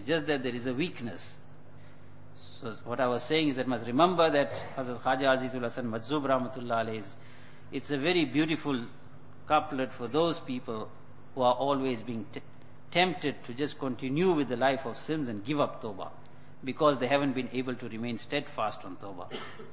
It's just that there is a weakness. So what I was saying is that must remember that Hazrat Khaja Azizul Hasan Majzub Rahmatullah alayhi, it's a very beautiful couplet for those people who are always being tempted to just continue with the life of sins and give up tawbah, because they haven't been able to remain steadfast on tawbah.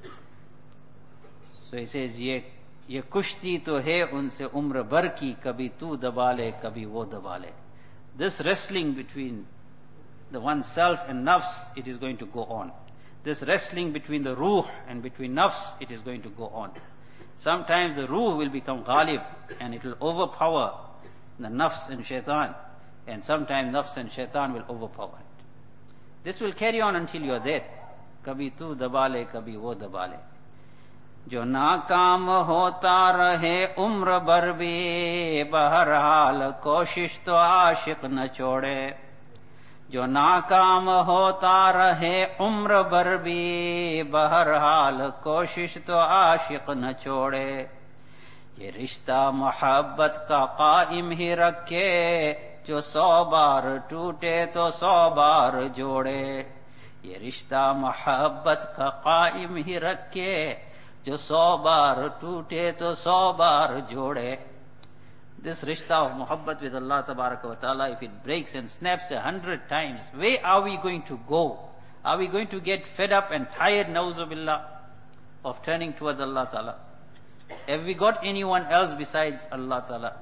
So he says, ye kushti to hai unse umr bhar ki, kabhi tu daba le, kabhi wo daba le. This wrestling between the oneself and nafs, it is going to go on. This wrestling between the ruh and between nafs, it is going to go on. Sometimes the ruh will become ghalib and it will overpower the nafs and shaitan, and sometimes nafs and shaitan will overpower it. This will carry on until your death. Kabhi tu dabale, kabhi wo dabale. Jo naakaam hota rahe umr bhar bhi, baharhal koshish to aashiq na chode. Jo naakaam hota rahe umr bhar bhi, baharhal koshish to aashiq na chode. ये रिश्ता मोहब्बत का कायम ही रखे, जो 100 बार टूटे तो 100 बार जोड़े. ये रिश्ता मोहब्बत का कायम ही रखे, जो 100 बार टूटे तो 100 बार जोड़े. This rishta of muhabbat with Allah Tabaraka wa Ta'ala, if it breaks and snaps 100 times, where are we going to go? Are we going to get fed up and tired, na'uzubillah, of turning towards Allah Ta'ala? Have we got anyone else besides Allah Ta'ala?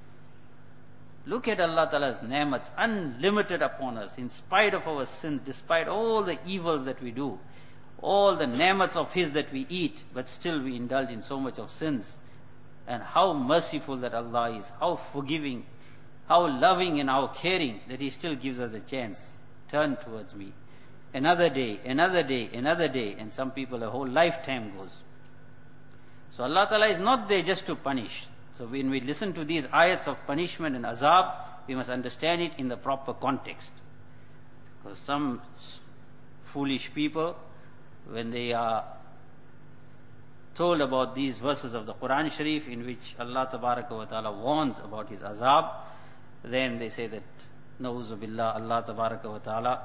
Look at Allah Ta'ala's ni'mats, unlimited upon us, in spite of our sins, despite all the evils that we do, all the ni'mats of His that we eat, but still we indulge in so much of sins. And how merciful that Allah is, how forgiving, how loving and how caring that He still gives us a chance. Turn towards me. Another day, another day, another day, and some people a whole lifetime goes. So Allah Ta'ala is not there just to punish. So when we listen to these ayats of punishment and azab, we must understand it in the proper context. Because some foolish people, when they are told about these verses of the Quran Sharif in which Allah Tabaraka wa Ta'ala warns about His azab, then they say that, Na'uzu Billah, Allah Tabaraka wa Ta'ala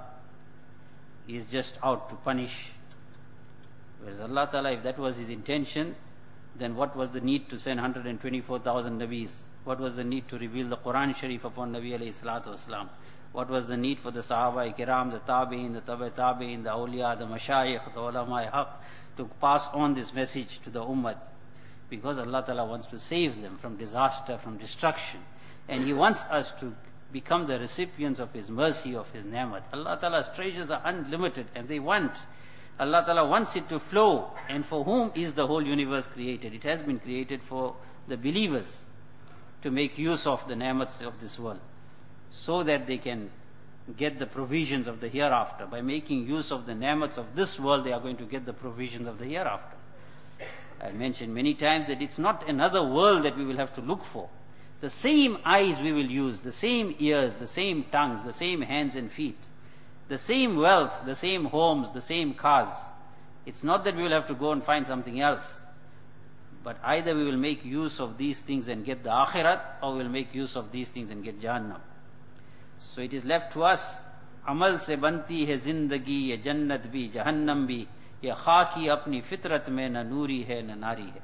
is just out to punish. Whereas Allah Ta'ala, if that was His intention, then what was the need to send 124,000 Nabis? What was the need to reveal the Quran Sharif upon Nabi alayhi salatu wasalam? What was the need for the Sahaba Kiram, the Tabi'in, the Tabi' Tabi'in, the Awliya, the Mashayikh, the Ulama Haq to pass on this message to the Ummah? Because Allah Ta'ala wants to save them from disaster, from destruction. And He wants us to become the recipients of His mercy, of His ni'mat. Allah Ta'ala's treasures are unlimited and they want. Allah Ta'ala wants it to flow. And for whom is the whole universe created? It has been created for the believers to make use of the ni'mats of this world, so that they can get the provisions of the hereafter. By making use of the ni'mats of this world, they are going to get the provisions of the hereafter. I mentioned many times that it's not another world that we will have to look for. The same eyes we will use, the same ears, the same tongues, the same hands and feet, the same wealth, the same homes, the same cars. It's not that we will have to go and find something else. But either we will make use of these things and get the akhirat, or we will make use of these things and get Jahannam. So it is left to us. Amal se banti hai zindagi, ye jannat bhi, jahannam bhi, ye khaki apni fitrat mein na noori hai na nari hai.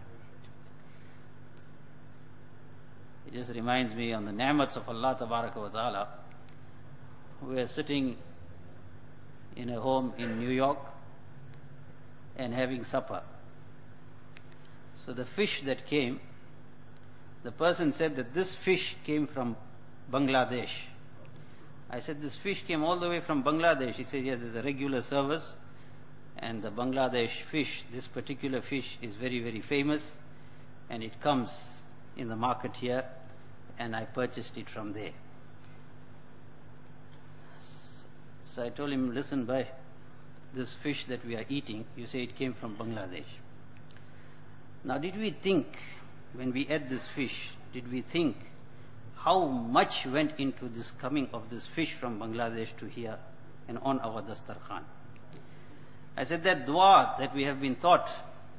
It just reminds me on the ni'mats of Allah Tabaraka wa Ta'ala. We are sitting in a home in New York and having supper. So the fish that came, the person said that this fish came from Bangladesh. I said, this fish came all the way from Bangladesh. He said, yes, there's a regular service, and the Bangladesh fish, this particular fish is very, very famous, and it comes in the market here, and I purchased it from there. So I told him, listen, bhai, this fish that we are eating, you say it came from Bangladesh. Now, did we think, when we ate this fish, did we think how much went into this coming of this fish from Bangladesh to here and on our dastarkhan? I said that dua that we have been taught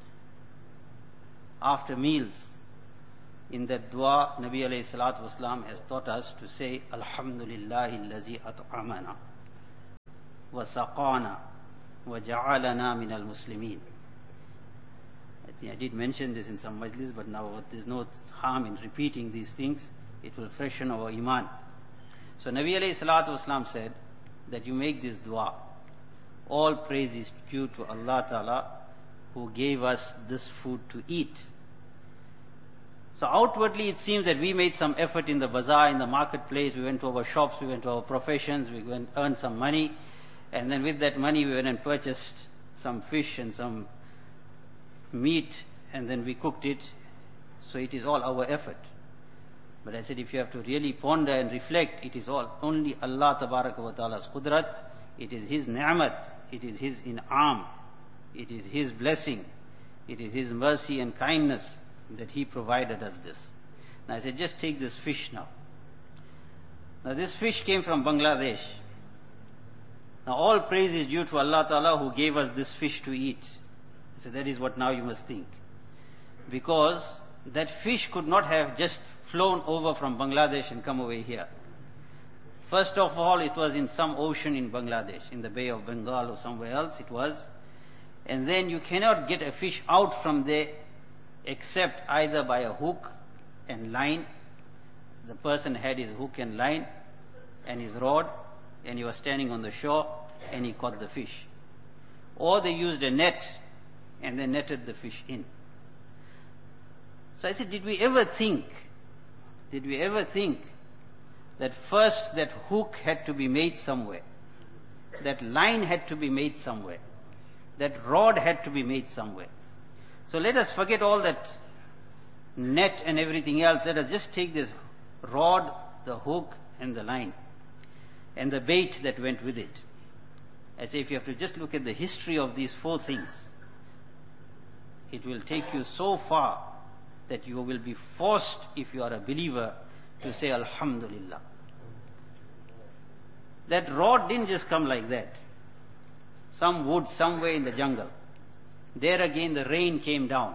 after meals, in that dua, Nabi alayhi salatu wasalam has taught us to say, Alhamdulillahi allazi at'amana. وَسَقَانَا وَجَعَلَنَا مِنَ الْمُسْلِمِينَ. I think I did mention this in some majlis, but now there's no harm in repeating these things. It will freshen our iman. So Nabi alayhi salatu wasalam said that you make this dua. All praise is due to Allah Ta'ala who gave us this food to eat. So outwardly it seems that we made some effort in the bazaar, in the marketplace, we went to our shops, we went to our professions, we went earned some money, and then with that money we went and purchased some fish and some meat, and then we cooked it. So it is all our effort. But I said, if you have to really ponder and reflect, it is all only Allah Tabaraka wa Ta'ala's qudrat, it is His ni'mat, it is His in'am, it is His blessing, it is His mercy and kindness that He provided us this. Now I said, just take this fish now. Now this fish came from Bangladesh. Now all praise is due to Allah Ta'ala who gave us this fish to eat. I said, that is what now you must think. Because that fish could not have just flown over from Bangladesh and come over here. First of all, it was in some ocean in Bangladesh, in the Bay of Bengal or somewhere else it was. And then you cannot get a fish out from there except either by a hook and line. The person had his hook and line and his rod, and he was standing on the shore and he caught the fish. Or they used a net and they netted the fish in. So I said, did we ever think that first that hook had to be made somewhere, that line had to be made somewhere, that rod had to be made somewhere? So let us forget all that net and everything else. Let us just take this rod, the hook and the line and the bait that went with it. I say, if you have to just look at the history of these four things, it will take you so far that you will be forced, if you are a believer, to say Alhamdulillah. That rod didn't just come like that. Some wood somewhere in the jungle. There again the rain came down.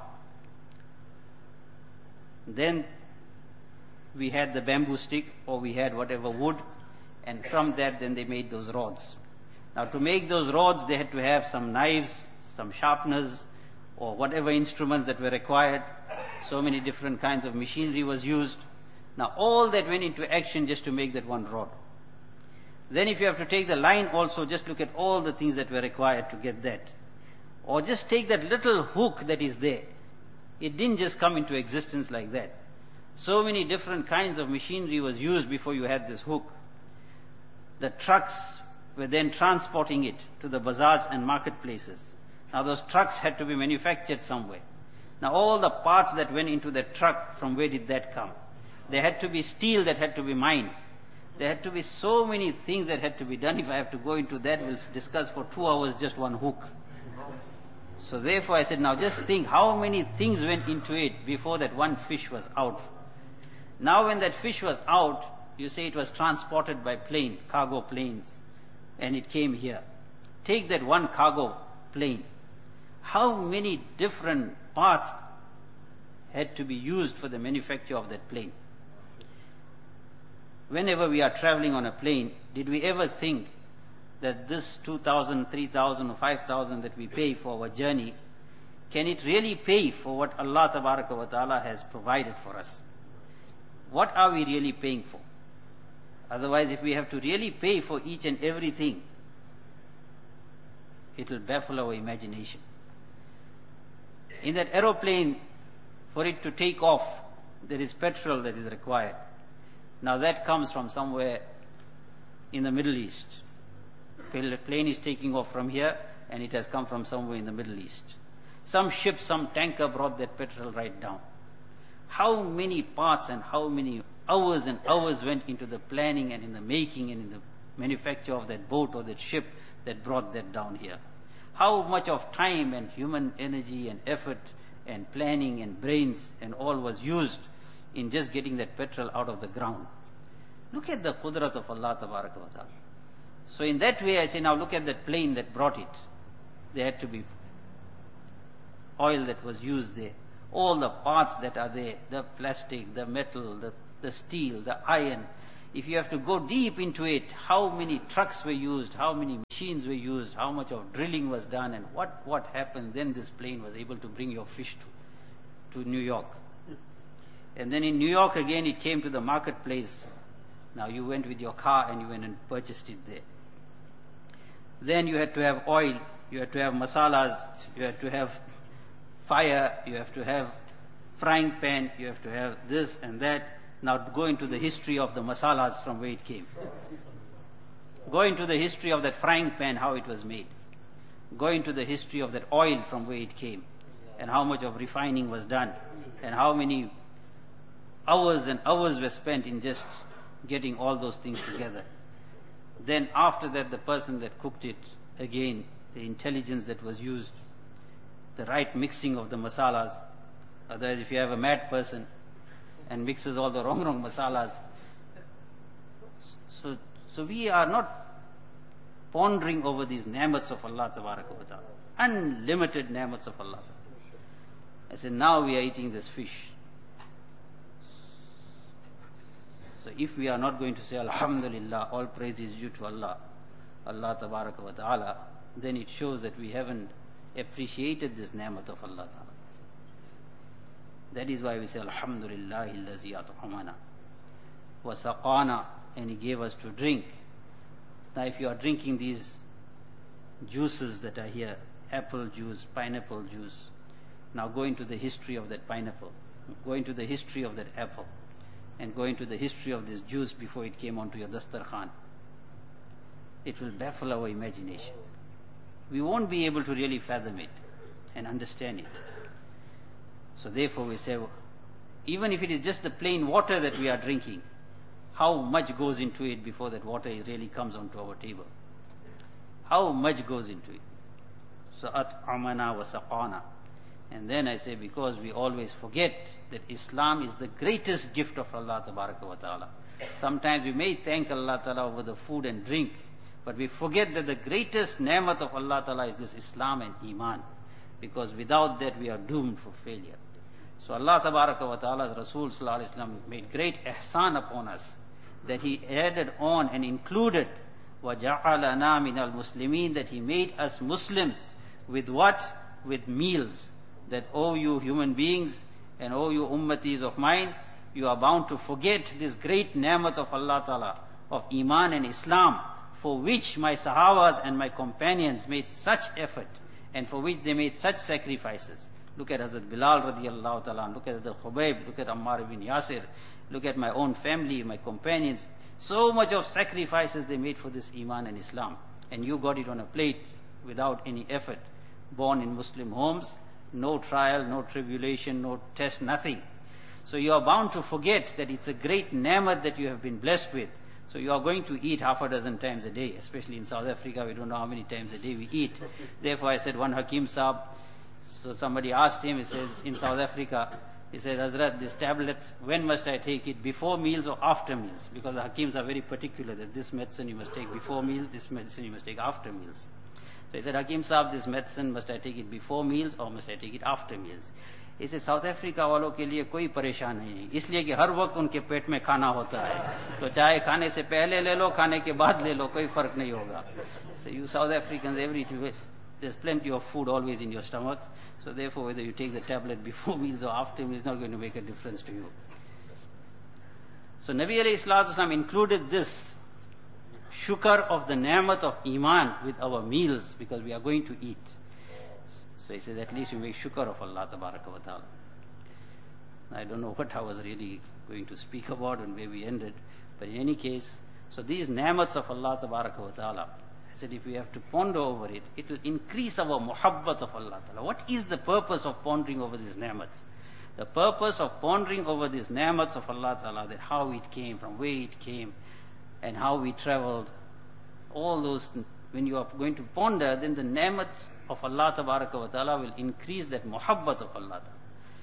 Then we had the bamboo stick, or we had whatever wood, and from that then they made those rods. Now to make those rods they had to have some knives, some sharpeners, or whatever instruments that were required. So many different kinds of machinery was used. Now all that went into action just to make that one rod. Then if you have to take the line also, just look at all the things that were required to get that. Or just take that little hook that is there. It didn't just come into existence like that. So many different kinds of machinery was used before you had this hook. The trucks were then transporting it to the bazaars and marketplaces. Now those trucks had to be manufactured somewhere. Now all the parts that went into that truck, from where did that come? There had to be steel that had to be mined. There had to be so many things that had to be done. If I have to go into that, we'll discuss for 2 hours just one hook. So therefore I said, now just think how many things went into it before that one fish was out. Now when that fish was out, you say it was transported by plane, cargo planes, and it came here. Take that one cargo plane. How many different parts had to be used for the manufacture of that plane? Whenever we are traveling on a plane, did we ever think that this 2,000, 3,000 or 5,000 that we pay for our journey, can it really pay for what Allah Tabaraka wa Ta'ala has provided for us? What are we really paying for? Otherwise, if we have to really pay for each and everything, it will baffle our imagination. In that aeroplane, for it to take off, there is petrol that is required. Now that comes from somewhere in the Middle East. The plane is taking off from here and it has come from somewhere in the Middle East. Some ship, some tanker brought that petrol right down. How many parts and how many hours and hours went into the planning and in the making and in the manufacture of that boat or that ship that brought that down here. How much of time and human energy and effort and planning and brains and all was used in just getting that petrol out of the ground. Look at the qudrat of Allah Tabaraka wa Ta'ala. So in that way I say, now look at that plane that brought it. There had to be oil that was used there. All the parts that are there, the plastic, the metal, the steel, the iron, if you have to go deep into it, how many trucks were used, how many machines were used, how much of drilling was done, and what happened, then this plane was able to bring your fish to New York. And then in New York again, it came to the marketplace. Now you went with your car and you went and purchased it there. Then you had to have oil, you had to have masalas, you had to have fire, you have to have frying pan, you have to have this and that. Now go into the history of the masalas from where it came. Go into the history of that frying pan, how it was made. Go into the history of that oil from where it came, and how much of refining was done, and how many hours and hours were spent in just getting all those things together. Then after that, the person that cooked it, again, the intelligence that was used, the right mixing of the masalas. Otherwise, if you have a mad person and mixes all the wrong masalas. So we are not pondering over these ni'mats of Allah Tabaraka wa Ta'ala. Unlimited ni'mats of Allah. I said, now we are eating this fish. So if we are not going to say, Alhamdulillah, all praise is due to Allah, Allah Tabaraka wa Ta'ala, then it shows that we haven't appreciated this ni'mat of Allah Ta'ala. That is why we say, Alhamdulillah, illazi at'amana wa saqana, and He gave us to drink. Now if you are drinking these juices that are here, apple juice, pineapple juice, now go into the history of that pineapple, go into the history of that apple, and go into the history of this juice before it came onto your dastarkhan. It will baffle our imagination. We won't be able to really fathom it and understand it. So therefore we say, even if it is just the plain water that we are drinking, how much goes into it before that water really comes onto our table? How much goes into it? So at'amana wa saqana. And then I say, because we always forget that Islam is the greatest gift of Allah Tabaraka wa Ta'ala. Sometimes we may thank Allah Ta'ala over the food and drink, but we forget that the greatest ni'mat of Allah Ta'ala is this Islam and Iman. Because without that we are doomed for failure. So Allah Tabaraka wa Ta'ala's Rasul Sallallahu Alaihi Wasallam made great ihsan upon us, that He added on and included وَجَعَلَنَا مِنَ الْمُسْلِمِينَ, that He made us Muslims with what? With meals. That, oh you human beings and oh you ummatis of mine, you are bound to forget this great ni'mat of Allah Ta'ala, of Iman and Islam, for which my Sahabas and my companions made such effort, and for which they made such sacrifices. Look at Hazrat Bilal radiallahu ta'ala, look at Hazrat Khubayb, look at Ammar ibn Yasir, look at my own family, my companions. So much of sacrifices they made for this Iman and Islam. And you got it on a plate without any effort. Born in Muslim homes, no trial, no tribulation, no test, nothing. So you are bound to forget that it's a great ni'mat that you have been blessed with. So you are going to eat half a dozen times a day, especially in South Africa, we don't know how many times a day we eat. Therefore I said, one Hakim Saab, so somebody asked him, he says, in South Africa, he says, Hazrat, this tablet, when must I take it? Before meals or after meals? Because the Hakims are very particular that this medicine you must take before meals, this medicine you must take after meals. So he said, Hakim Saab, this medicine, must I take it before meals or must I take it after meals? He said, South Africa वालों के लिए कोई परेशान नहीं है, इसलिए कि हर वक्त उनके पेट में खाना होता है, तो चाहे खाने से पहले ले लो, खाने के बाद ले लो, कोई फर्क नहीं होगा. So you South Africans, there's plenty of food always in your stomachs, so therefore whether you take the tablet before meals or after meals is not going to make a difference to you. So Nabi alayhi salatu wasalam included this shukr of the ni'mat of Iman with our meals, because we are going to eat. So he says, at least you make shukr of Allah Tabaraka wa Ta'ala. I don't know what I was really going to speak about and where we ended, but in any case, so these ni'mats of Allah Tabaraka wa Ta'ala, I said, if we have to ponder over it, it will increase our muhabbat of Allah Ta'ala. What is the purpose of pondering over these ni'mats? The purpose of pondering over these ni'mats of Allah Ta'ala, that how it came, from where it came, and how we traveled, all those, when you are going to ponder, then the ni'mats of Allah Tabaraka wa Ta'ala will increase that muhabbat of Allah Ta'ala.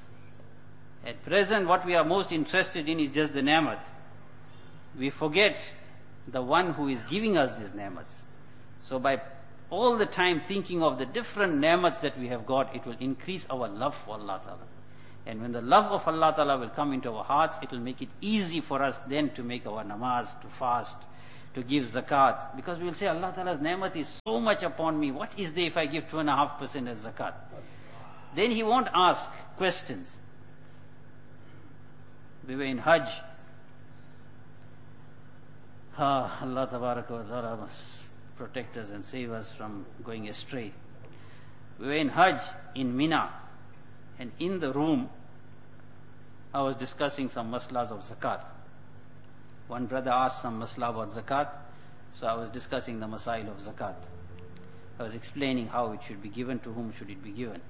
At present, what we are most interested in is just the ni'mat. We forget the one who is giving us these ni'mats. So by all the time thinking of the different ni'mats that we have got, it will increase our love for Allah Ta'ala. And when the love of Allah Ta'ala will come into our hearts, it will make it easy for us then to make our namaz, to fast, to give zakat. Because we will say, Allah Ta'ala's ni'mat is so much upon me. What is there if I give 2.5% as zakat? Then He won't ask questions. We were in Hajj. Allah Ta'ala must protect us and save us from going astray. We were in Hajj in Mina. And in the room, I was discussing some maslas of zakat. One brother asked some masla about zakat, so I was discussing the masail of zakat. I was explaining how it should be given, to whom should it be given.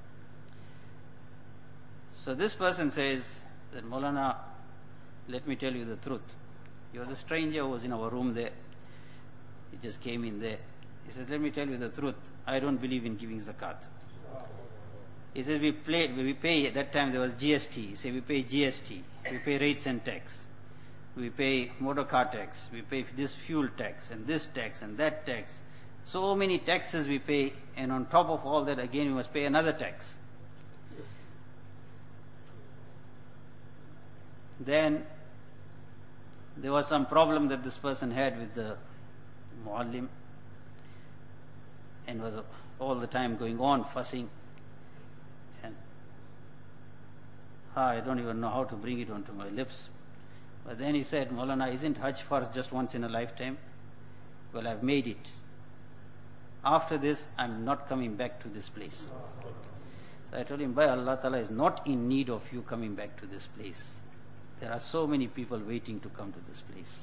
So this person says that, Maulana, let me tell you the truth. He was a stranger who was in our room there. He just came in there. He says, let me tell you the truth. I don't believe in giving zakat. He says, we pay, at that time there was GST. He said, we pay GST, we pay rates and tax, we pay motor car tax, we pay this fuel tax and this tax and that tax. So many taxes we pay, and on top of all that again we must pay another tax. Then there was some problem that this person had with the muallim, and was all the time going on fussing. And I don't even know how to bring it onto my lips. But then he said, Maulana, isn't Hajj Farz just once in a lifetime? Well, I've made it. After this, I'm not coming back to this place. So I told him, by Allah Ta'ala is not in need of you coming back to this place. There are so many people waiting to come to this place.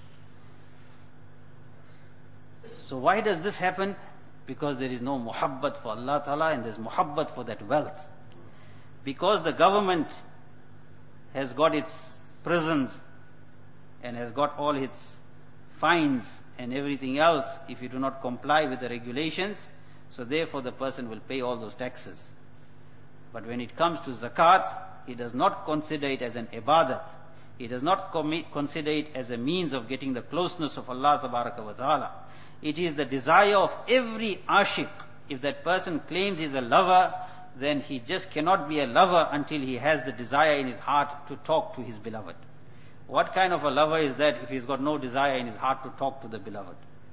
So why does this happen? Because there is no muhabbat for Allah Ta'ala and there's muhabbat for that wealth. Because the government has got its prisons and has got all its fines and everything else if you do not comply with the regulations, so therefore the person will pay all those taxes. But when it comes to zakat, he does not consider it as an ibadat. He does not consider it as a means of getting the closeness of Allah Ta'ala. It is the desire of every ashik. If that person claims he's a lover, then he just cannot be a lover until he has the desire in his heart to talk to his beloved. What kind of a lover is that if he's got no desire in his heart to talk to the beloved?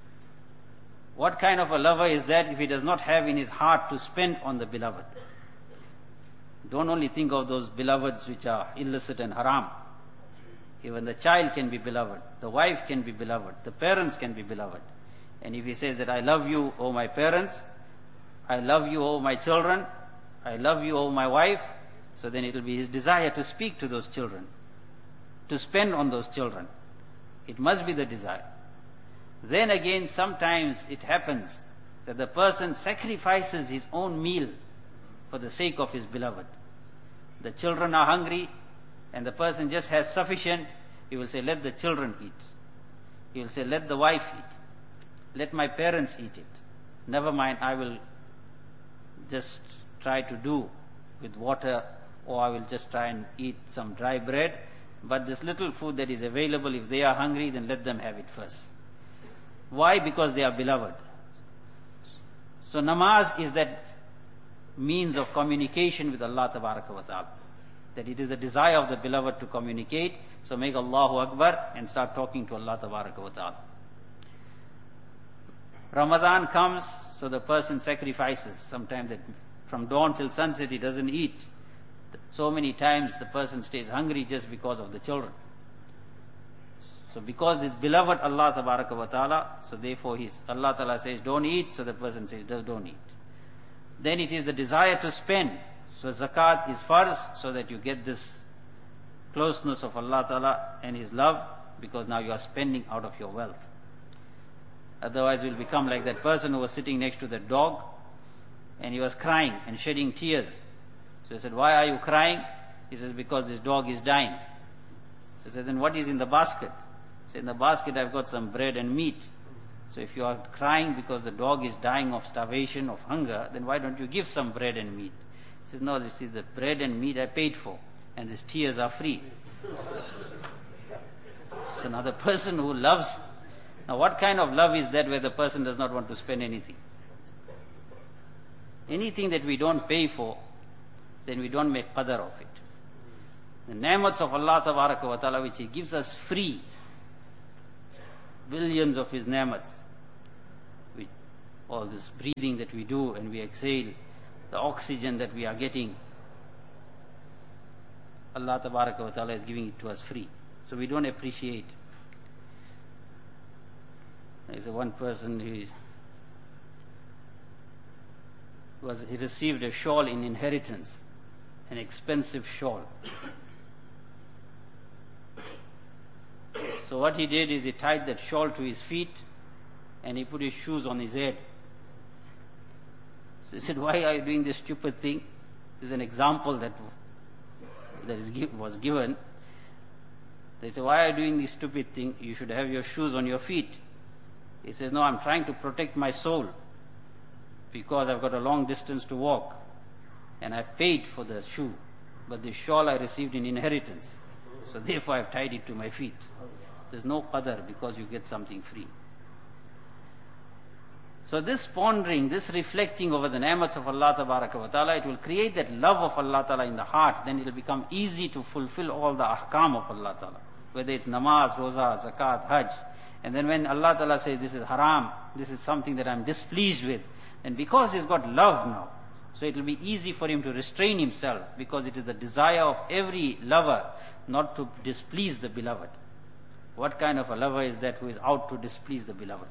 What kind of a lover is that if he does not have in his heart to spend on the beloved? Don't only think of those beloveds which are illicit and haram. Even the child can be beloved, the wife can be beloved, the parents can be beloved. And if he says that I love you, O my parents, I love you, O my children, I love you, O my wife, so then it will be his desire to speak to those children, to spend on those children. It must be the desire. Then again, sometimes it happens that the person sacrifices his own meal for the sake of his beloved. The children are hungry and the person just has sufficient. He will say, let the children eat. He will say, let the wife eat. Let my parents eat it. Never mind, I will just try to do with water, or I will just try and eat some dry bread. But this little food that is available, if they are hungry, then let them have it first. Why? Because they are beloved. So namaz is that means of communication with Allah Tabaraka wa Ta'ala. That it is a desire of the beloved to communicate. So make Allahu Akbar and start talking to Allah Tabaraka wa Ta'ala. Ramadan comes, so the person sacrifices. Sometimes that from dawn till sunset he doesn't eat. So many times the person stays hungry just because of the children. So because it's beloved Allah Tabaraka wa Ta'ala, so therefore Allah Ta'ala says don't eat, so the person says don't eat. Then it is the desire to spend. So zakat is farz, so that you get this closeness of Allah Ta'ala and His love, because now you are spending out of your wealth. Otherwise you will become like that person who was sitting next to that dog and he was crying and shedding tears. So he said, why are you crying? He says, because this dog is dying. So he said, then what is in the basket? He said, in the basket I've got some bread and meat. So if you are crying because the dog is dying of starvation, of hunger, then why don't you give some bread and meat? He says, no, this is the bread and meat I paid for, and these tears are free. So now the person who loves, now what kind of love is that where the person does not want to spend anything? Anything that we don't pay for, then we don't make qadar of it. The ni'mats of Allah Tabaraka wa Ta'ala, which He gives us free, billions of His ni'mats, with all this breathing that we do and we exhale, the oxygen that we are getting, Allah Tabaraka wa Ta'ala is giving it to us free. So we don't appreciate. There's one person he received a shawl in inheritance, an expensive shawl. So what he did is he tied that shawl to his feet and he put his shoes on his head. So he said, why are you doing this stupid thing? This is an example that was given. They say, why are you doing this stupid thing? You should have your shoes on your feet. He says, no, I'm trying to protect my soul because I've got a long distance to walk and I've paid for the shoe. But the shawl I received in inheritance. So therefore I've tied it to my feet. There's no qadar because you get something free. So this pondering, this reflecting over the ni'mats of Allah Tabaraka wa Ta'ala, it will create that love of Allah Ta'ala in the heart. Then it will become easy to fulfill all the ahkam of Allah Ta'ala. Whether it's namaz, roza, zakat, hajj. And then when Allah Ta'ala says this is haram, this is something that I'm displeased with, and because he's got love now, so it will be easy for him to restrain himself, because it is the desire of every lover not to displease the beloved. What kind of a lover is that who is out to displease the beloved?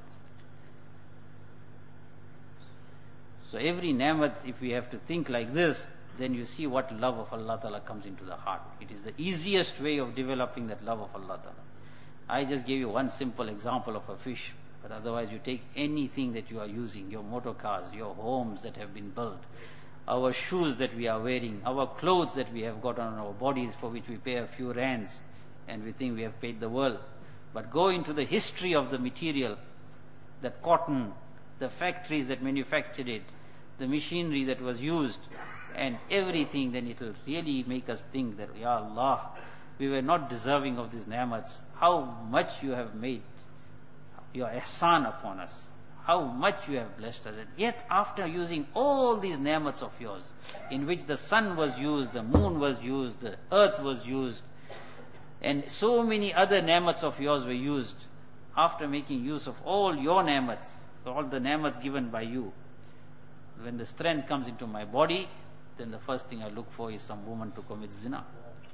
So every ni'mat, if we have to think like this, then you see what love of Allah Ta'ala comes into the heart. It is the easiest way of developing that love of Allah Ta'ala. I just gave you one simple example of a fish, but otherwise you take anything that you are using, your motor cars, your homes that have been built, our shoes that we are wearing, our clothes that we have got on our bodies for which we pay a few rands and we think we have paid the world. But go into the history of the material, the cotton, the factories that manufactured it, the machinery that was used, and everything, then it will really make us think that, Ya Allah, we were not deserving of these ni'mats. How much you have made your ihsan upon us. How much you have blessed us. And yet after using all these ni'mats of yours, in which the sun was used, the moon was used, the earth was used, and so many other ni'mats of yours were used, after making use of all your ni'mats, all the ni'mats given by you, when the strength comes into my body, then the first thing I look for is some woman to commit zina.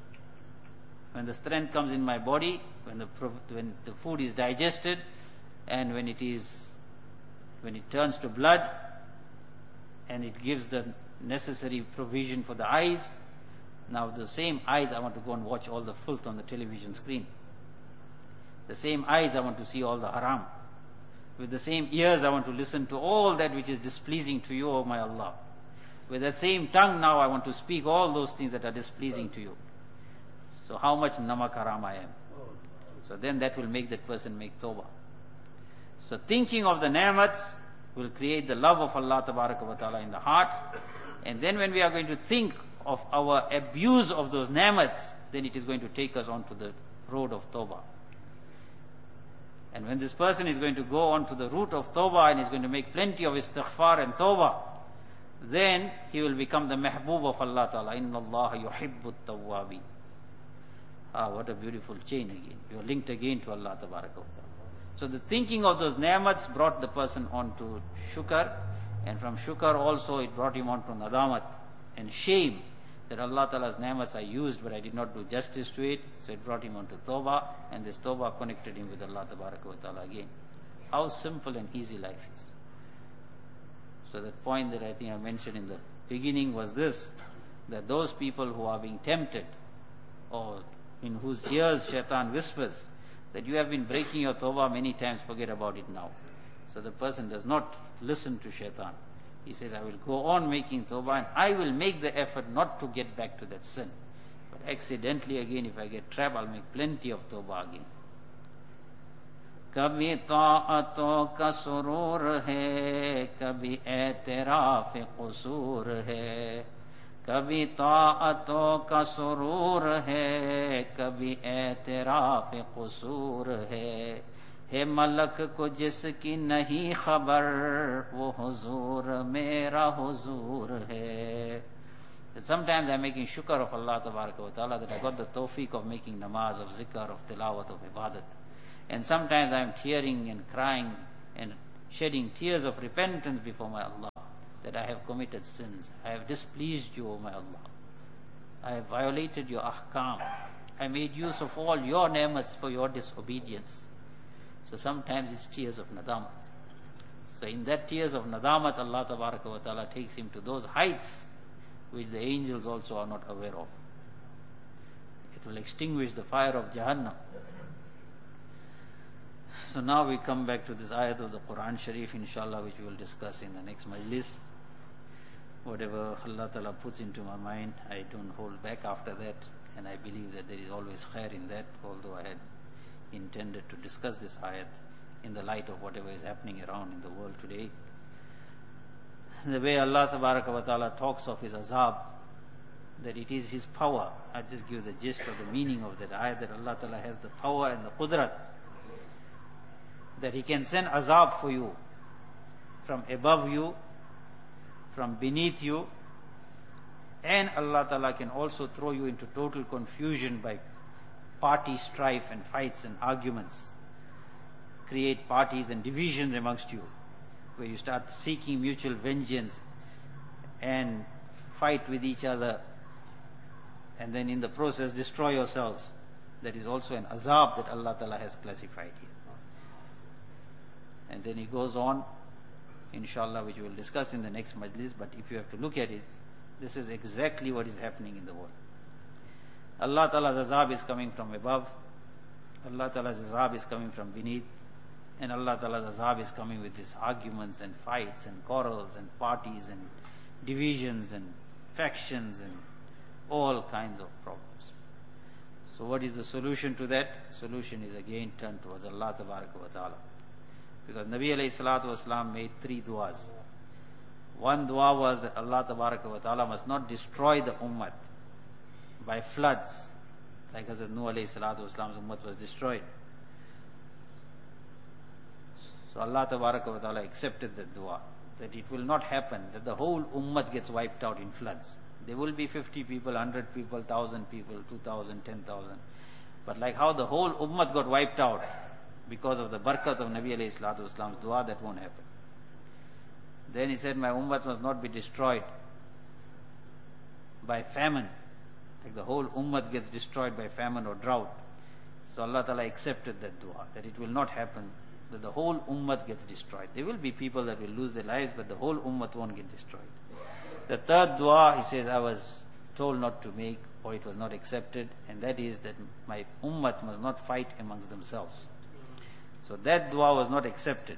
When the strength comes in my body, when the food is digested, and when it turns to blood, and it gives the necessary provision for the eyes, now the same eyes I want to go and watch all the filth on the television screen. The same eyes I want to see all the haram. With the same ears I want to listen to all that which is displeasing to you, O my Allah. With that same tongue now I want to speak all those things that are displeasing to you. So how much namak haram I am. So then that will make that person make tawbah. So thinking of the ni'mats will create the love of Allah Tabaraka wa Ta'ala in the heart. And then when we are going to think of our abuse of those ni'mats, then it is going to take us onto the road of tawbah. And when this person is going to go on to the route of tawbah and is going to make plenty of istighfar and tawbah, then he will become the mehboob of Allah Ta'ala. Inna Allah yuhibbu tawwabin. What a beautiful chain again. You are linked again to Allah Tabaraka wa Ta'ala. So the thinking of those ni'mats brought the person on to shukr, and from shukr also it brought him on to nadamat and shame that Allah Ta'ala's ni'mats I used but I did not do justice to it. So it brought him on to tawbah, and this tawbah connected him with Allah Tabaraka wa Ta'ala again. How simple and easy life is. So that point that I think I mentioned in the beginning was this, that those people who are being tempted, or in whose ears shaitan whispers that you have been breaking your tawbah many times, forget about it now. So the person does not listen to shaitan. He says, I will go on making tawbah and I will make the effort not to get back to that sin. But accidentally again, if I get trapped, I'll make plenty of tawbah again. कभी ताअतों का सुरूर है, कभी एतराफ क़ुसूर है, कभी ताअतों का सुरूर है, कभी एतराफ क़ुसूर है मलक को जिसकी नहीं खबर, वो हुजूर मेरा हुजूर है That sometimes I'm making shukr of Allah Ta'ala that I got the tawfiq of making namaz, of zikr, of tilawat, of ibadat. And sometimes I'm tearing and crying and shedding tears of repentance before my Allah, that I have committed sins. I have displeased you, O my Allah. I have violated your ahkam. I made use of all your ni'mats for your disobedience. So sometimes it's tears of nadamat. So in that tears of nadamat, Allah Ta'ala takes him to those heights which the angels also are not aware of. It will extinguish the fire of Jahannam. So now we come back to this ayat of the Quran Sharif, inshallah, which we will discuss in the next majlis. Whatever Allah Ta'ala puts into my mind, I don't hold back after that, and I believe that there is always khair in that, although I had intended to discuss this ayat in the light of whatever is happening around in the world today. The way Allah Ta'ala talks of His azab, that it is His power. I just give the gist of the meaning of that ayat, that Allah Ta'ala has the power and the qudrat, that He can send azab for you, from above you, from beneath you, and Allah Ta'ala can also throw you into total confusion by party strife and fights and arguments, create parties and divisions amongst you, where you start seeking mutual vengeance and fight with each other, and then in the process destroy yourselves. That is also an azab that Allah Ta'ala has classified here. And then He goes on, inshallah, which we will discuss in the next majlis, but if you have to look at it, this is exactly what is happening in the world. Allah Ta'ala's azab is coming from above, Allah Ta'ala's azab is coming from beneath, and Allah Ta'ala's azab is coming with these arguments and fights and quarrels and parties and divisions and factions and all kinds of problems. So what is the solution to that? Solution is again turned towards Allah Ta'ala. Because Nabi alayhi salatu wasalam made 3 du'as. One dua was that Allah Ta'ala must not destroy the ummah by floods, like Hazrat Nuh alayhi salatu wasalam's ummah was destroyed. So Allah Ta'ala accepted that dua, that it will not happen that the whole ummah gets wiped out in floods. There will be 50 people, 100 people, 1,000 people, 2,000, 10,000. But like how the whole ummah got wiped out because of the barakat of Nabi alayhi salatu wasalam's dua, that won't happen. Then he said, my ummah must not be destroyed by famine, like the whole ummah gets destroyed by famine or drought. So Allah Ta'ala accepted that dua, that it will not happen that the whole ummah gets destroyed. There will be people that will lose their lives, but the whole ummah won't get destroyed. The third dua, he says, I was told not to make, or it was not accepted, and that is that my ummah must not fight amongst themselves. So that dua was not accepted.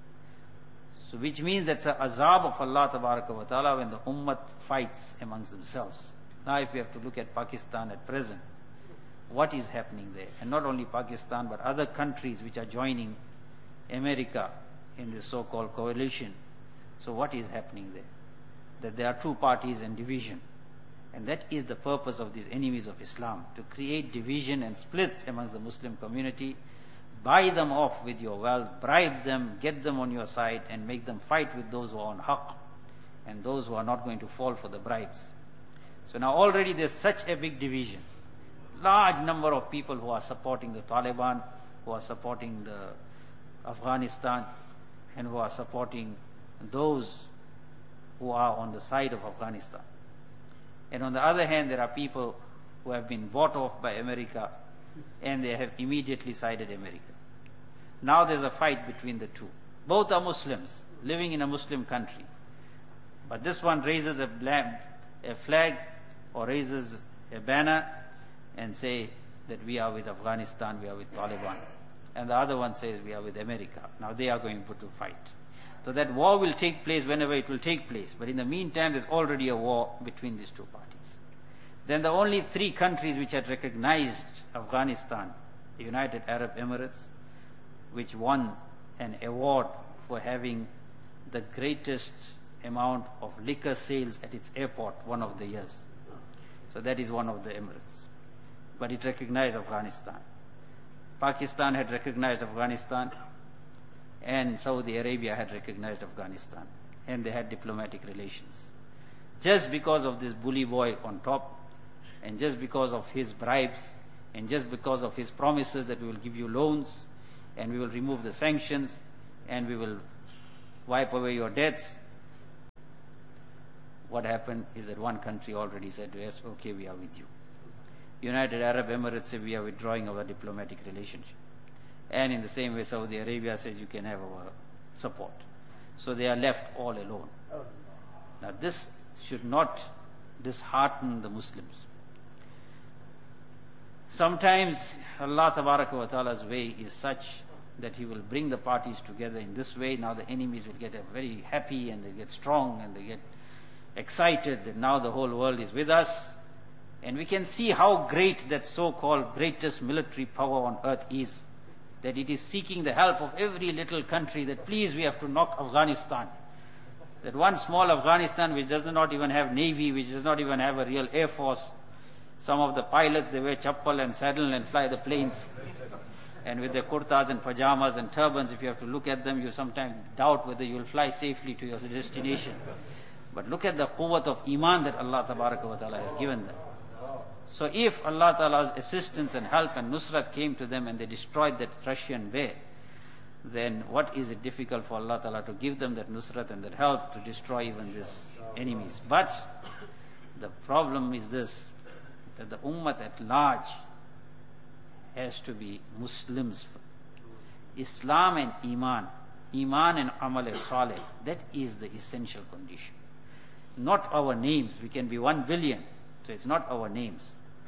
So which means that's an azab of Allah Ta'ala when the ummah fights amongst themselves. Now if you have to look at Pakistan at present, what is happening there? And not only Pakistan, but other countries which are joining America in this so-called coalition. So what is happening there? That there are 2 parties and division. And that is the purpose of these enemies of Islam, to create division and splits amongst the Muslim community. Buy them off with your wealth, bribe them, get them on your side, and make them fight with those who are on haqq and those who are not going to fall for the bribes. So now already there's such a big division. Large number of people who are supporting the Taliban, who are supporting the Afghanistan, and who are supporting those who are on the side of Afghanistan. And on the other hand, there are people who have been bought off by America, and they have immediately sided America. Now there's a fight between the 2. Both are Muslims, living in a Muslim country. But this one raises a flag or raises a banner and say that we are with Afghanistan, we are with Taliban. And the other one says we are with America. Now they are going to fight. So that war will take place whenever it will take place. But in the meantime, there's already a war between these 2 parties. Then the only 3 countries which had recognized Afghanistan, the United Arab Emirates, which won an award for having the greatest amount of liquor sales at its airport one of the years. So that is one of the Emirates. But it recognized Afghanistan. Pakistan had recognized Afghanistan, and Saudi Arabia had recognized Afghanistan, and they had diplomatic relations. just because of this bully boy on top, and just because of his bribes, and just because of his promises that we will give you loans, and we will remove the sanctions, and we will wipe away your debts. What happened is that one country already said to us, okay, we are with you. United Arab Emirates said, we are withdrawing our diplomatic relationship. And in the same way, Saudi Arabia says, you can have our support. So they are left all alone. Now this should not dishearten the Muslims. Sometimes Allah Tabaraka wa Ta'ala's way is such that He will bring the parties together in this way. Now the enemies will get very happy, and they get strong, and they get excited that now the whole world is with us. And we can see how great that so-called greatest military power on earth is, that it is seeking the help of every little country, that please, we have to knock Afghanistan. That one small Afghanistan which does not even have navy, which does not even have a real air force. Some of the pilots, they wear chappal and saddle and fly the planes. And with their kurtas and pajamas and turbans, if you have to look at them, you sometimes doubt whether you will fly safely to your destination. But look at the quwwat of iman that Allah Tabaraka wa Ta'ala has given them. So if Allah Ta'ala's assistance and help and nusrat came to them and they destroyed that Russian bear, then what is it difficult for Allah Ta'ala to give them that nusrat and that help to destroy even these enemies? But the problem is this, that the ummah at large has to be Muslims. Islam and Iman and Amal Saleh, that is the essential condition. Not our names. We can be 1 billion, so it's not our names.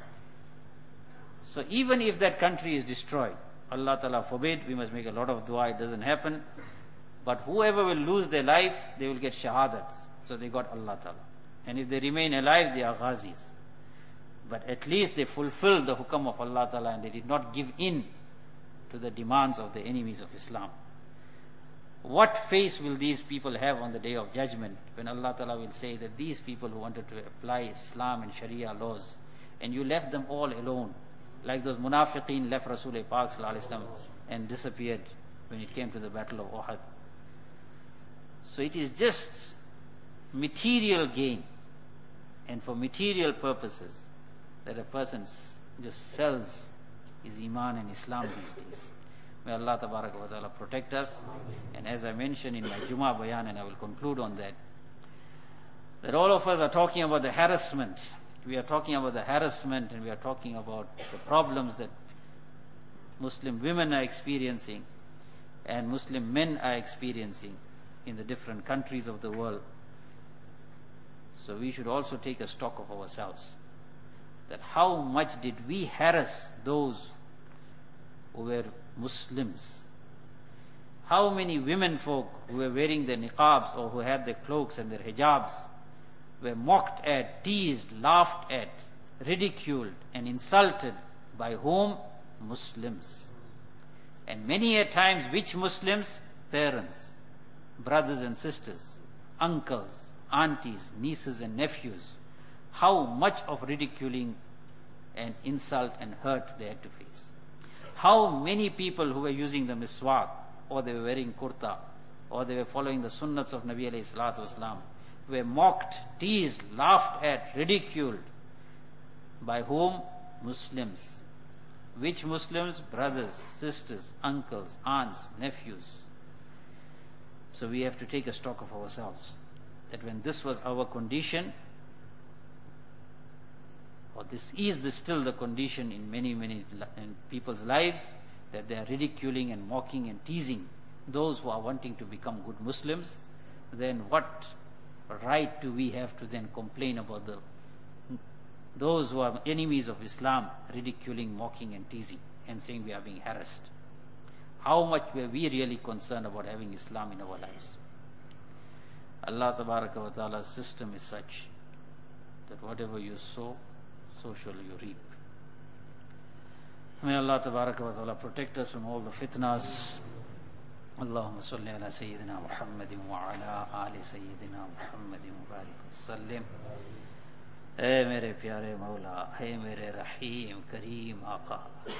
So even if that country is destroyed, Allah Ta'ala forbid, we must make a lot of dua, it doesn't happen. But whoever will lose their life, they will get shahadats. So they got Allah Ta'ala. And if they remain alive, they are ghazis. But at least they fulfilled the hukam of Allah Ta'ala, and they did not give in to the demands of the enemies of Islam. What face will these people have on the day of judgment, when Allah Ta'ala will say that these people who wanted to apply Islam and Sharia laws, and you left them all alone, like those munafiqeen left Rasulullah Pak Sallallahu Alaihi Wasallam and disappeared when it came to the battle of Uhud. So it is just material gain, and for material purposes, that a person just sells his Iman and Islam these days. May Allah Tabaraka wa Ta'ala protect us. And as I mentioned in my Jummah Bayan, and I will conclude on that, that all of us are talking about the harassment. We are talking about the harassment, and we are talking about the problems that Muslim women are experiencing and Muslim men are experiencing in the different countries of the world. So we should also take a stock of ourselves, that how much did we harass those who were Muslims? How many women folk who were wearing their niqabs or who had their cloaks and their hijabs were mocked at, teased, laughed at, ridiculed and insulted by whom? Muslims. And many a times which Muslims? Parents, brothers and sisters, uncles, aunties, nieces and nephews. How much of ridiculing and insult and hurt they had to face. How many people who were using the miswak, or they were wearing kurta, or they were following the sunnats of Nabi alayhi salatu wasalam, were mocked, teased, laughed at, ridiculed. By whom? Muslims. Which Muslims? Brothers, sisters, uncles, aunts, nephews. So we have to take a stock of ourselves, that when this was our condition, or this is still the condition in many in people's lives, that they are ridiculing and mocking and teasing those who are wanting to become good Muslims, then what right do we have to then complain about those who are enemies of Islam, ridiculing, mocking and teasing and saying we are being harassed? How much were we really concerned about having Islam in our lives? Allah Tabaraka wa Ta'ala's system is such that whatever you sow, so shall you reap. May Allah Tabaraka wa Ta'ala protect us from all the fitnas. Allahumma salli ala Sayyidina Muhammadin wa ala ali Sayyidina Muhammadin wa barik wa sallim. Hey mere pyare Mawla, hey mere Rahim, Kareem Aqa,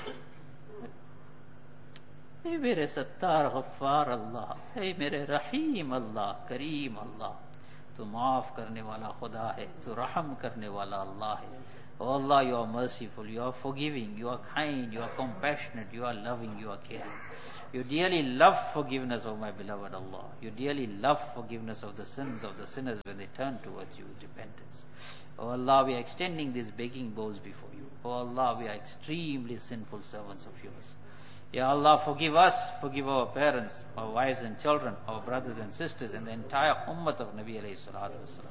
hey mere Sattar Ghaffar Allah, hey mere Rahim Allah, Kareem Allah, तू माफ करने वाला खुदा है, तू रहम करने वाला अल्लाह है। Oh Allah, you are merciful, you are forgiving, you are kind, you are compassionate, you are loving, you are caring. You dearly love forgiveness, O my beloved Allah. You dearly love forgiveness of the sins of the sinners when they turn towards you with repentance. O Allah, we are extending these begging bowls before you. O Allah, we are extremely sinful servants of yours. Ya Allah, forgive us, forgive our parents, our wives and children, our brothers and sisters, and the entire ummah of Nabi alayhi salatu wasalam.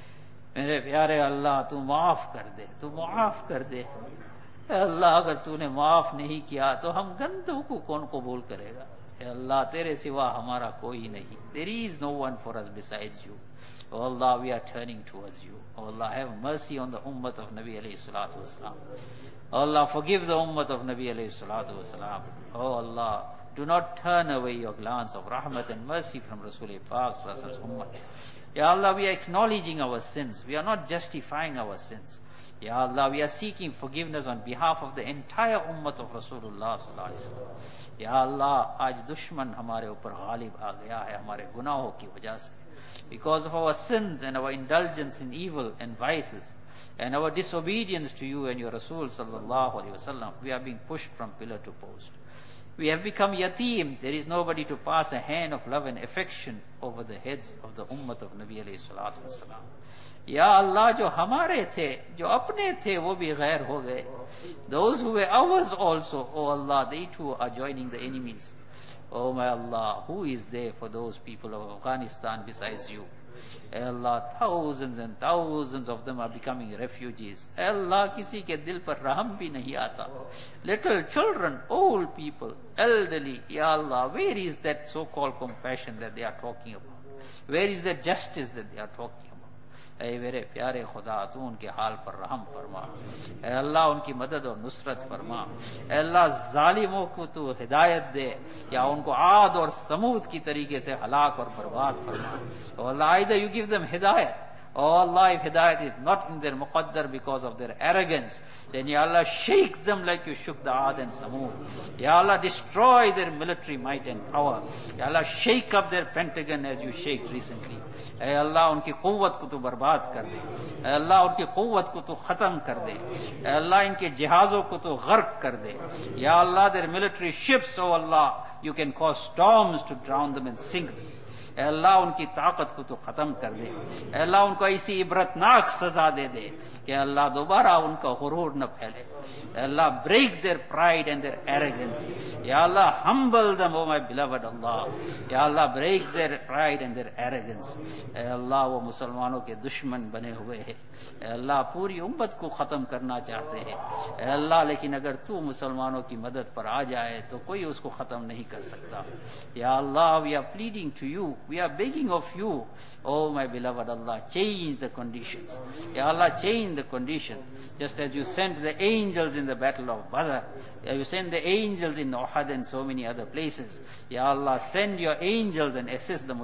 मेरे प्यारे अल्लाह, तू माफ कर दे, तू माफ कर दे। अल्लाह, अगर तूने माफ नहीं किया तो हम गंदों को कौन कबूल करेगा? अल्लाह, तेरे सिवा हमारा कोई नहीं। There is no one for us besides you. Oh Allah, we are turning towards you. Oh Allah, have mercy on the ummah of Nabi alayhi salatu wasalam. Oh Allah, forgive the ummah of Nabi alayhi salatu wasalam. Oh Allah, do not turn away your glance of rahmat and mercy from Rasul Pak Sallallahu ummah. Ya Allah, we are acknowledging our sins. We are not justifying our sins. Ya Allah, we are seeking forgiveness on behalf of the entire ummah of Rasulullah sallallahu alaihi wasallam. Ya Allah, आज दुश्मन हमारे ऊपर गालिब आ गया है हमारे गुनाहों की वजह से. Because of our sins and our indulgence in evil and vices and our disobedience to you and your Rasul sallallahu alaihi wasallam, we are being pushed from pillar to post. We have become yatim. There is nobody to pass a hand of love and affection over the heads of the ummah of Nabi alayhi salatu wasalam. Ya Allah, जो हमारे थे, जो अपने थे, वो भी गैर हो गए. Those who were ours also, oh Allah, they too are joining the enemies. Oh my Allah, who is there for those people of Afghanistan besides you? Allah, thousands and thousands of them are becoming refugees. Allah, किसी के दिल पर रहम भी नहीं आता. Little children, old people, elderly. Ya Allah, where is that so-called compassion that they are talking about? Where is the justice that they are talking about? ऐ मेरे प्यारे खुदा, तू उनके हाल पर रहम फरमा. ऐ अल्लाह, उनकी मदद और नुसरत फरमा. ऐ अल्लाह, जालिमों को तू हिदायत दे या उनको आद और समूद की तरीके से हलाक और बर्बाद फरमा. ओ अल्लाह, either you give them hidayat. Oh Allah, if hidayat is not in their muqaddar because of their arrogance, then Ya Allah, shake them like you shook the Ad and Samud. Ya Allah, destroy their military might and power. Ya Allah, shake up their Pentagon as you shaked recently. Ay Allah, उनकी कुव्वत को तू बर्बाद कर दे. Ay Allah, उनकी कुव्वत को तू खत्म कर दे. Ay Allah, इनके जहाजों को तू गर्क कर दे. Ya Allah, their military ships, oh Allah, you can cause storms to drown them and sink them. अल्लाह, उनकी ताकत को तो खत्म कर दे. अल्लाह, उनको ऐसी इबरतनाक सजा दे दे कि अल्लाह दोबारा उनका गुरूर न फैले. अल्लाह, break their pride and their arrogance. Ya Allah, humble them, oh my beloved Allah. Ya Allah, break their pride and their arrogance. अल्लाह, वो मुसलमानों के दुश्मन बने हुए हैं. अल्लाह, पूरी उम्मत को खत्म करना चाहते हैं. अल्लाह, लेकिन अगर तू मुसलमानों की मदद पर आ जाए तो कोई उसको खत्म नहीं कर सकता. Ya Allah, we are pleading to you. We are begging of you, oh my beloved Allah, change the conditions. Ya Allah, change the conditions. Just as you sent the angels in the battle of Badr, you sent the angels in Uhud and so many other places. Ya Allah, send your angels and assist the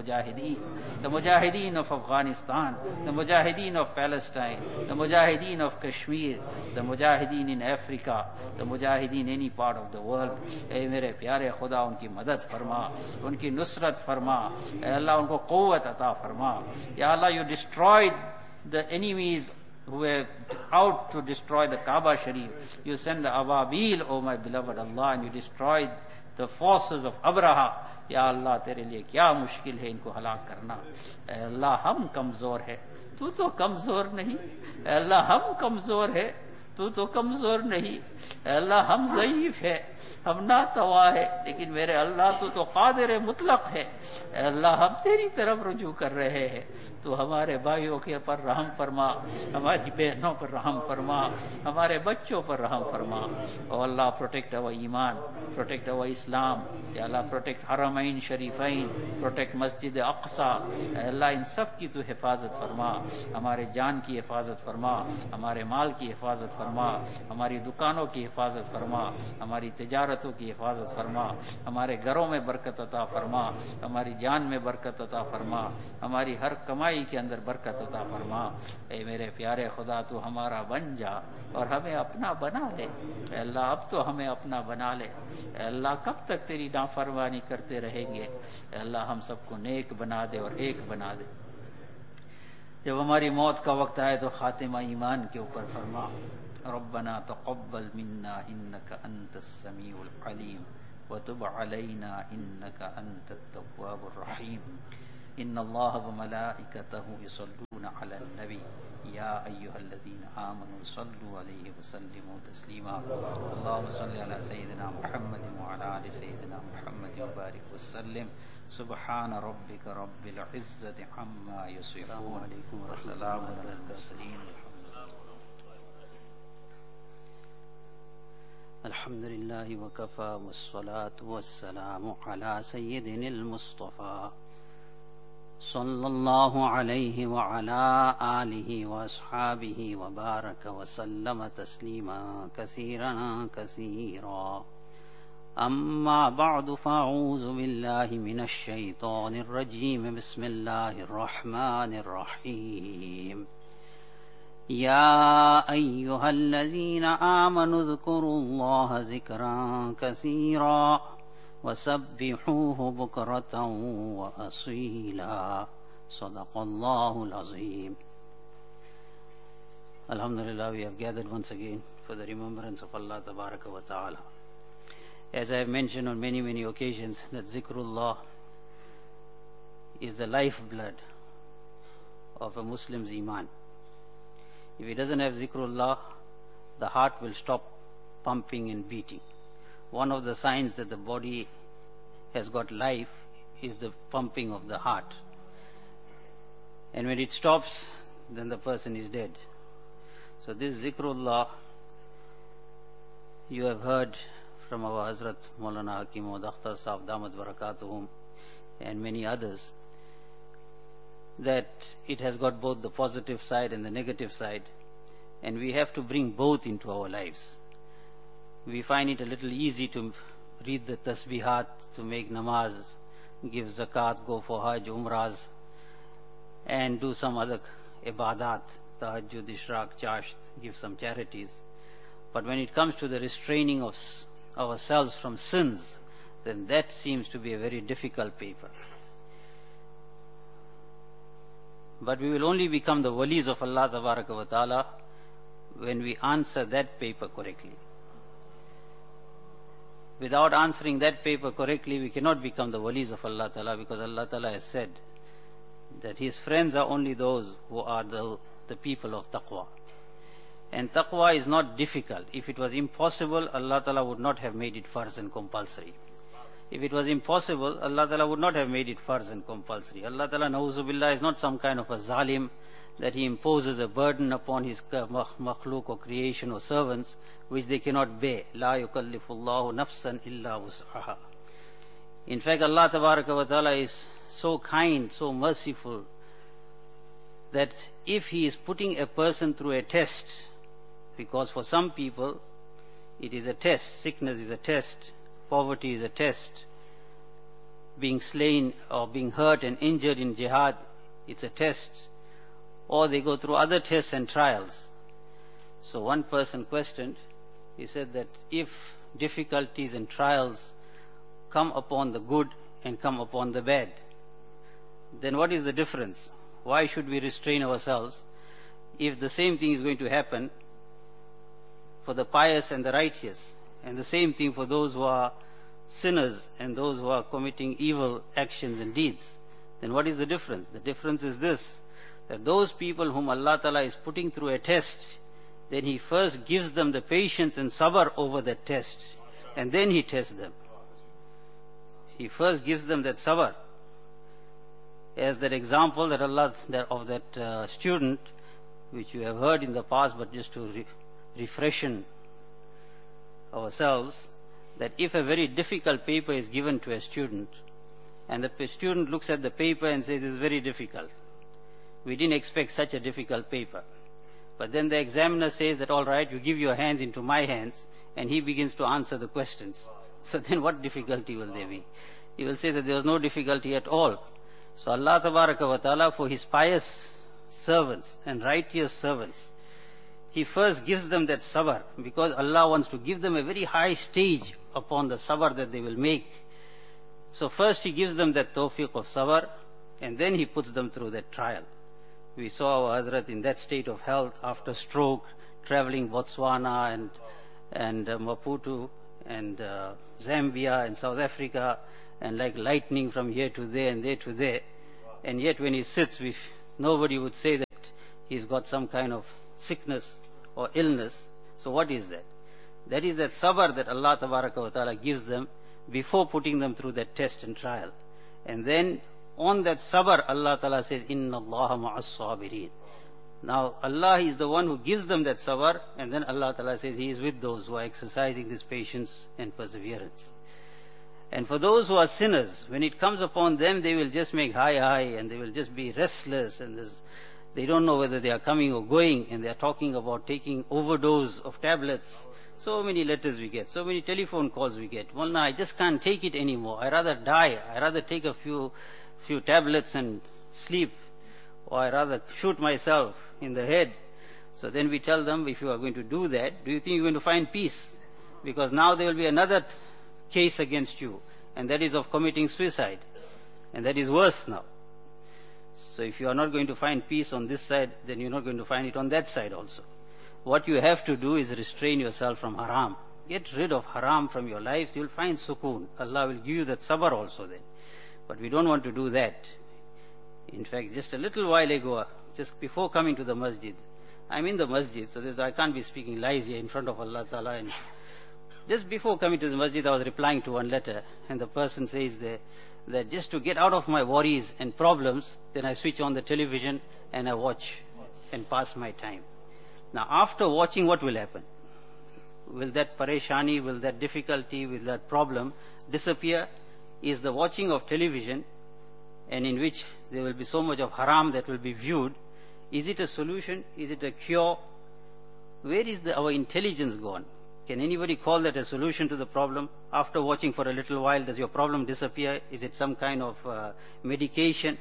Mujahideen of Afghanistan, the Mujahideen of Palestine, the Mujahideen of Kashmir, the Mujahideen in Africa, the Mujahideen any part of the world. Hey mere pyare Khuda, unki madad farma, unki nusrat farma. Allah, unko quwwat ata farma. Ya Allah, you destroyed the enemies who were out to destroy the Kaaba Sharif. You send the Ababil, oh my beloved Allah, and you destroyed the forces of Abraha. Ya Allah, तेरे लिए क्या मुश्किल है इनको हलाक करना. अल्लाह, हम कमजोर है, तू तो कमजोर नहीं. अल्लाह, हम कमजोर है, तू तो कमजोर नहीं. अल्लाह, हम ज़ईफ है, हम नातवा है, लेकिन मेरे अल्लाह तू तो कादिर मुतलक है. अल्लाह, हम तेरी तरफ रुजू कर रहे हैं. तू हमारे भाइयों के पर रहम फरमा, हमारी बहनों पर रहम फरमा, हमारे बच्चों पर रहम फरमा. ओ अल्लाह, प्रोटेक्ट अवर ईमान, प्रोटेक्ट अवर इस्लाम. या अल्लाह, प्रोटेक्ट हरमैन शरीफैन, प्रोटेक्ट मस्जिद अक्सा. अल्लाह, इन सब की तू हिफाजत फरमा. हमारे जान की हिफाजत फरमा, हमारे माल की हिफाजत फरमा, हमारी दुकानों की हिफाजत फरमा, हमारी तिजारतों की हिफाजत फरमा, हमारे घरों में बरकत अता फरमा, हमारी जान में बरकत अता फरमा, हमारी हर कमाई के अंदर बरकत अता फरमा. ए मेरे प्यारे खुदा, तू हमारा बन जा और हमें अपना बना ले. अल्लाह, अब तो हमें अपना बना ले. अल्लाह, कब तक तेरी नाफरमानी करते रहेंगे. अल्लाह, हम सबको नेक बना दे और एक बना दे. जब हमारी मौत का वक्त आए तो खातिमा ईमान के ऊपर फरमा। रब्बना तक़ब्बल मिन्ना इन्नका अंतस समीउल अलीम व तुब अलैना इन्नका अंतत तव्वाबुर रहीम। इन्नल्लाह व मलाइकतहु युसल्लूना अलन नबी या अय्युहल्लज़ीना आमनू सल्लु अलैहि व सल्लिमू तस्लीमा। अल्लाहुम्मा सल्लि अला सय्यिदिना मुहम्मदिन व अला आलि सय्यिदिना मुहम्मदिन व बारिक व सल्लिम। सुब्हान रब्बिका रब्बिल इज्जति अम्मा यसिफून व सलामुन अलल मुरसलीन। अल्हम्दुलिल्लाहि व कफ़ा वस्सलातु वस्सलामु अला सय्यिदिनिल मुस्तफ़ा सल्लल्लाहु अलैहि व अला आलिहि व अस्हाबिहि व बारक व सल्लम तस्लीमा कसीरन कसीरा। अम्मा बअदु फ़अऊज़ु बिल्लाहि मिनश शैतानिर रजीम। बिस्मिल्लाहिर रहमानिर रहीम। या अय्युहल्लज़ीना आमनु ज़्कुरुल्लाह ज़िक्रन कसीरा वसब्बिहूहु बुक्रतन व असीला। सदक़ल्लाहुल अज़ीम। Alhamdulillah, we have gathered once again for the remembrance of Allah Tabaraka wa Ta'ala. As I have mentioned on many occasions, that zikrullah is the lifeblood of a Muslim's iman. If he doesn't have zikrullah, the heart will stop pumping and beating. One of the signs that the body has got life is the pumping of the heart. And when it stops, then the person is dead. So this zikrullah, you have heard from our Hazrat Maulana Hakim Muhammad Akhtar Sahib Damat Barakatuhum and many others, that it has got both the positive side and the negative side, and we have to bring both into our lives. We find it a little easy to read the tasbihat, to make namaz, give zakat, go for hajj, umrahs, and do some other ibadat, tahajjud, ishraq, chasht, give some charities. But when it comes to the restraining of ourselves from sins, then that seems to be a very difficult paper. But we will only become the walis of Allah Tabaraka wa Ta'ala when we answer that paper correctly. Without answering that paper correctly, we cannot become the walis of Allah Ta'ala, because Allah Ta'ala has said that His friends are only those who are the people of taqwa. And taqwa is not difficult. If it was impossible, Allah Ta'ala would not have made it farz and compulsory. If it was impossible, Allah Ta'ala would not have made it farz and compulsory. Allah Ta'ala, na'uzubillah, is not some kind of a zalim that He imposes a burden upon His makhluk or creation or servants which they cannot bear. La yukallifullahu nafsan illa wus'aha. In fact, Allah Tabaraka wa Ta'ala is so kind, so merciful, that if He is putting a person through a test, because for some people it is a test, sickness is a test, poverty is a test, being slain or being hurt and injured in jihad, it's a test, or they go through other tests and trials. So one person questioned, he said that if difficulties and trials come upon the good and come upon the bad, then what is the difference? Why should we restrain ourselves if the same thing is going to happen for the pious and the righteous, and the same thing for those who are sinners and those who are committing evil actions and deeds? Then what is the difference? The difference is this, that those people whom Allah Ta'ala is putting through a test, then He first gives them the patience and sabr over that test, and then He tests them. He first gives them that sabr. As that example that Allah, of that student, which you have heard in the past, but just to refreshen ourselves, that if a very difficult paper is given to a student, and the student looks at the paper and says, it's very difficult, we didn't expect such a difficult paper. But then the examiner says that, all right, you give your hands into my hands, and he begins to answer the questions. So then what difficulty will there be? He will say that there was no difficulty at all. So Allah Tabaraka wa Ta'ala, for His pious servants and righteous servants, He first gives them that sabr, because Allah wants to give them a very high stage upon the sabr that they will make. So first He gives them that tawfiq of sabr, and then He puts them through that trial. We saw our Hazrat in that state of health after stroke, traveling Botswana and Maputo and Zambia and South Africa, and like lightning from here to there and there to there. And yet when he sits, nobody would say that he's got some kind of sickness or illness. So what is that? That is that sabr that Allah Tabaraka wa Ta'ala gives them before putting them through that test and trial. And then on that sabr, Allah Ta'ala says, Inna Allaha ma'as sabirin. Now Allah is the one who gives them that sabr, and then Allah Ta'ala says He is with those who are exercising this patience and perseverance. And for those who are sinners, when it comes upon them, they will just make hi, and they will just be restless, and they don't know whether they are coming or going, and they are talking about taking overdose of tablets. So many letters we get, so many telephone calls we get. Well, no, I just can't take it anymore. I rather die. I rather take a few tablets and sleep, or I rather shoot myself in the head. So then we tell them, if you are going to do that, do you think you're going to find peace? Because now there will be another case against you, and that is of committing suicide, and that is worse now. So if you are not going to find peace on this side, then you're not going to find it on that side also. What you have to do is restrain yourself from haram. Get rid of haram from your lives, you'll find sukoon. Allah will give you that sabr also then. But we don't want to do that. In fact, just a little while ago, just before coming to the masjid, I'm in the masjid, so I can't be speaking lies here in front of Allah Ta'ala. And just before coming to the masjid, I was replying to one letter, and the person says there that just to get out of my worries and problems, then I switch on the television and I watch and pass my time. Now after watching, what will happen? Will that pareshani, will that difficulty, will that problem disappear? Is the watching of television, and in which there will be so much of haram that will be viewed, is it a solution? Is it a cure? Where is our intelligence gone? Can anybody call that a solution to the problem? After watching for a little while, does your problem disappear? Is it some kind of medication?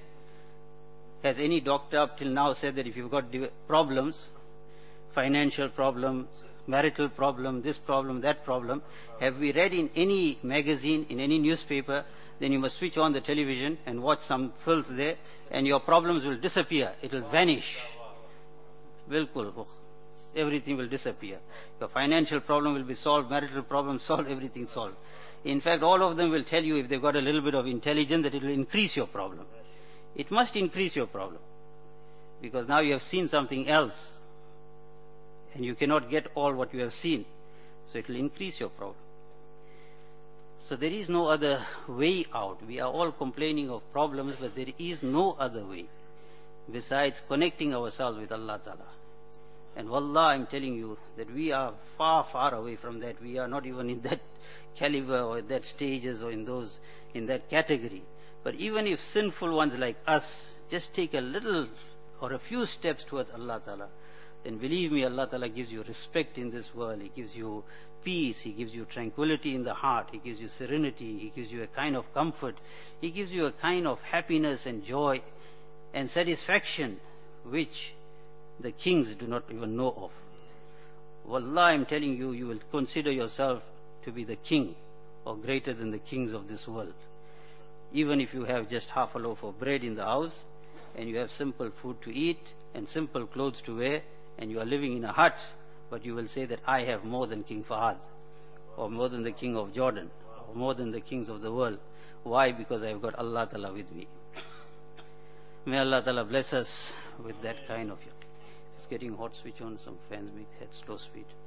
Has any doctor up till now said that if you've got problems, financial problem, marital problem, this problem, that problem, have we read in any magazine, in any newspaper, then you must switch on the television and watch some filth there, and your problems will disappear. It will vanish. Bilkul. Everything will disappear. Your financial problem will be solved, marital problem solved, everything solved. In fact, all of them will tell you, if they've got a little bit of intelligence, that it will increase your problem. It must increase your problem. Because now you have seen something else, and you cannot get all what you have seen. So it will increase your problem. So there is no other way out. We are all complaining of problems, but there is no other way besides connecting ourselves with Allah Ta'ala. And wallah, I'm telling you that we are far, far away from that. We are not even in that caliber or that stages or in that category. But even if sinful ones like us just take a little or a few steps towards Allah Ta'ala, then believe me, Allah Ta'ala gives you respect in this world. He gives you peace. He gives you tranquility in the heart. He gives you serenity. He gives you a kind of comfort. He gives you a kind of happiness and joy and satisfaction which the kings do not even know of. Wallah, I'm telling you, you will consider yourself to be the king or greater than the kings of this world. Even if you have just half a loaf of bread in the house, and you have simple food to eat and simple clothes to wear, and you are living in a hut, but you will say that I have more than King Fahad, or more than the king of Jordan, or more than the kings of the world. Why? Because I have got Allah Ta'ala with me. May Allah Ta'ala bless us with that kind of. It's getting hot, switch on some fans, make head slow speed.